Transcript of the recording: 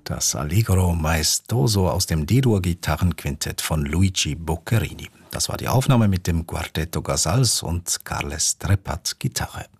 Das Allegro Maestoso aus dem D-Dur-Gitarrenquintett von Luigi Boccherini. Das war die Aufnahme mit dem Quartetto Casals und Carles Trepat Gitarre.